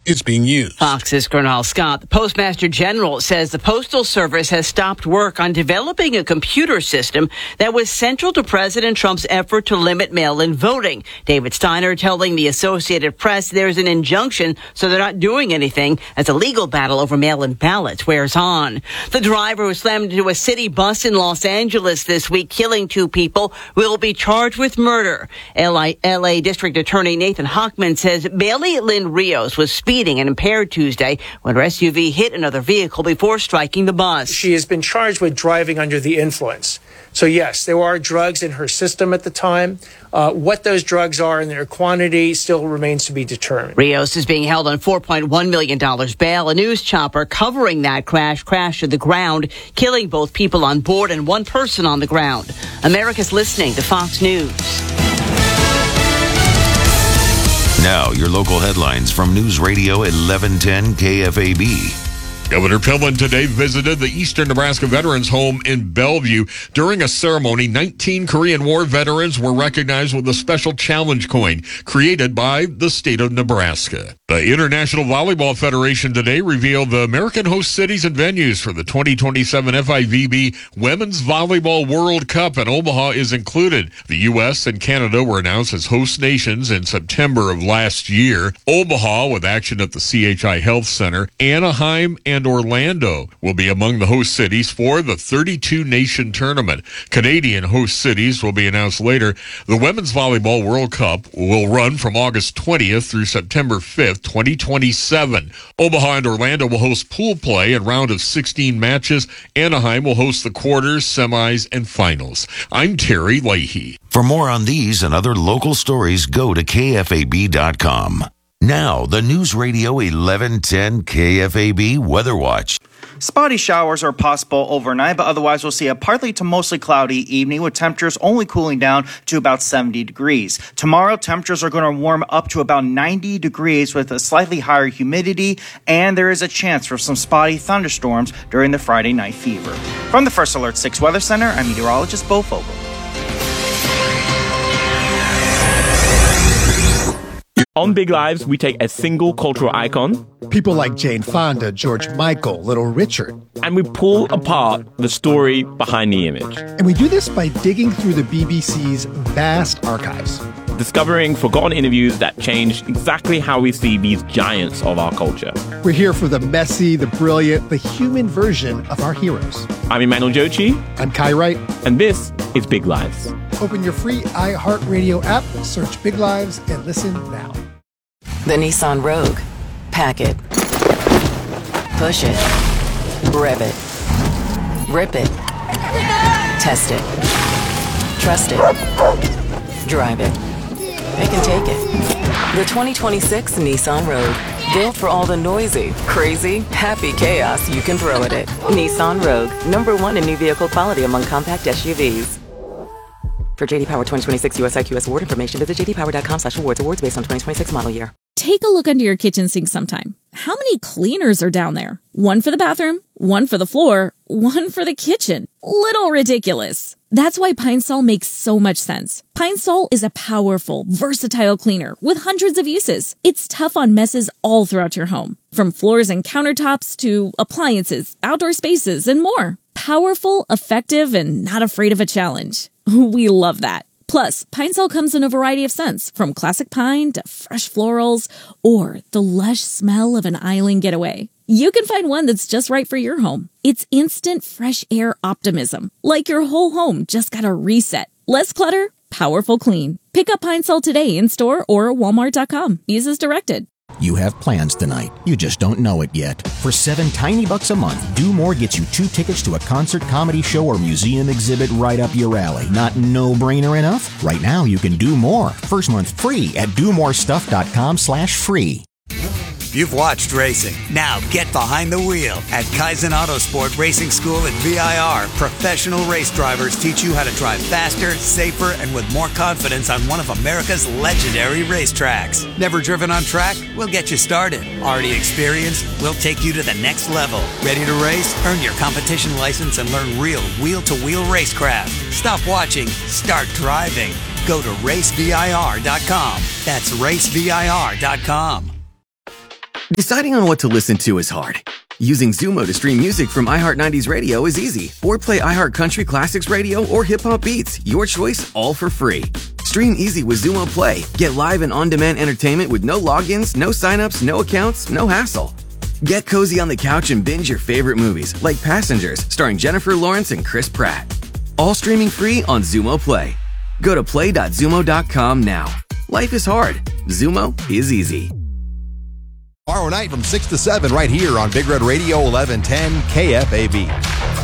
it's being used. Fox's Gernal Scott, the Postmaster General, says the Postal Service has stopped work on developing a computer system that was central to President Trump's effort to limit mail-in voting. David Steiner telling the Associated Press there's an injunction, so they're not doing anything as a legal battle over mail-in ballots wears on. The driver who slammed into a city bus in Los Angeles this week, killing 2 people, will be charged with murder. L.A. District Attorney Nathan Hochman says Bailey Lynn Rios was speeding and impaired Tuesday when her SUV hit another vehicle before striking the bus. She has been charged with driving under the influence. So, yes, there are drugs in her system at the time. What those drugs are and their quantity still remains to be determined. Rios is being held on $4.1 million bail. A news chopper covering that crash crashed to the ground, killing both people on board and 1 person on the ground. America's listening to Fox News. Now, your local headlines from News Radio 1110 KFAB. Governor Pillen today visited the Eastern Nebraska Veterans Home in Bellevue. During a ceremony, 19 Korean War veterans were recognized with a special challenge coin created by the state of Nebraska. The International Volleyball Federation today revealed the American host cities and venues for the 2027 FIVB Women's Volleyball World Cup, and Omaha is included. The U.S. and Canada were announced as host nations in September of last year. Omaha, with action at the CHI Health Center, Anaheim, and Orlando will be among the host cities for the 32-nation tournament. Canadian host cities will be announced later. The Women's Volleyball World Cup will run from August 20th through September 5th, 2027. Omaha and Orlando will host pool play and round of 16 matches. Anaheim will host the quarters, semis, and finals. I'm Terry Leahy. For more on these and other local stories, go to KFAB.com. Now, the News Radio 1110 KFAB Weather Watch. Spotty showers are possible overnight, but otherwise we'll see a partly to mostly cloudy evening with temperatures only cooling down to about 70 degrees. Tomorrow, temperatures are going to warm up to about 90 degrees with a slightly higher humidity, and there is a chance for some spotty thunderstorms during the Friday night fever. From the First Alert 6 Weather Center, I'm meteorologist Bo Fogel. On Big Lives, we take a single cultural icon, people like Jane Fonda, George Michael, Little Richard, and we pull apart the story behind the image. And we do this by digging through the BBC's vast archives, discovering forgotten interviews that changed exactly how we see these giants of our culture. We're here for the messy, the brilliant, the human version of our heroes. I'm Emmanuel Jochi. I'm Kai Wright. And this is Big Lives. Open your free iHeartRadio app, search Big Lives, and listen now. The Nissan Rogue. Pack it. Push it. Rev it. Rip it. Test it. Trust it. Drive it. They can take it. The 2026 Nissan Rogue. Built for all the noisy, crazy, happy chaos you can throw at it. Nissan Rogue. #1 in new vehicle quality among compact SUVs. For JD Power 2026 US IQS award information, visit jdpower.com/awards. Awards based on 2026 model year. Take a look under your kitchen sink sometime. How many cleaners are down there? One for the bathroom, one for the floor, one for the kitchen. Little ridiculous. That's why Pine Sol makes so much sense. Pine Sol is a powerful, versatile cleaner with hundreds of uses. It's tough on messes all throughout your home, from floors and countertops to appliances, outdoor spaces, and more. Powerful, effective, and not afraid of a challenge. We love that. Plus, Pine Sol comes in a variety of scents, from classic pine to fresh florals, or the lush smell of an island getaway. You can find one that's just right for your home. It's instant fresh air optimism, like your whole home just got a reset. Less clutter, powerful clean. Pick up Pine Sol today in store or Walmart.com. Use as directed. You have plans tonight. You just don't know it yet. For $7 tiny bucks a month, Do More gets you 2 tickets to a concert, comedy show, or museum exhibit right up your alley. Not no-brainer enough? Right now, you can do more. First month free at domorestuff.com/free. You've watched racing. Now get behind the wheel. At Kaizen Autosport Racing School at VIR, professional race drivers teach you how to drive faster, safer, and with more confidence on one of America's legendary racetracks. Never driven on track? We'll get you started. Already experienced? We'll take you to the next level. Ready to race? Earn your competition license and learn real wheel-to-wheel racecraft. Stop watching. Start driving. Go to racevir.com. That's racevir.com. Deciding on what to listen to is hard. Using Zumo to stream music from iHeart 90s Radio is easy. Or play iHeart Country Classics Radio or Hip Hop Beats. Your choice, all for free. Stream easy with Zumo Play. Get live and on-demand entertainment with no logins, no signups, no accounts, no hassle. Get cozy on the couch and binge your favorite movies, like Passengers, starring Jennifer Lawrence and Chris Pratt. All streaming free on Zumo Play. Go to play.zumo.com now. Life is hard. Zumo is easy. Tomorrow night from 6 to 7 right here on Big Red Radio 1110 KFAB.